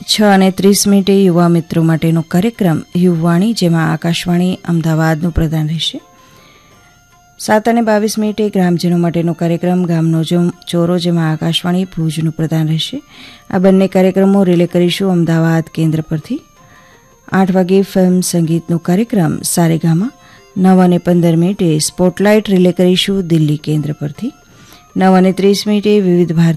6:30 યુવા મિત્રો માટેનો કાર્યક્રમ યુવાણી, જેમાં આકાશવાણી અમદાવાદનું પ્રદાન રહેશે. 7:22 ગ્રામજનો માટેનો કાર્યક્રમ ગામનો ચોરો, જેમાં આકાશવાણી ભુજનું પ્રદાન રહેશે. આ બંને કાર્યક્રમો રિલે કરીશું અમદાવાદ કેન્દ્ર પરથી. 8 વાગે ફિલ્મ સંગીતનો કાર્યક્રમ સારેગામા. 9:15 સ્પોટલાઇટ રિલે કરીશું દિલ્હી કેન્દ્ર પરથી. 9:30 વિવિધ ભારતી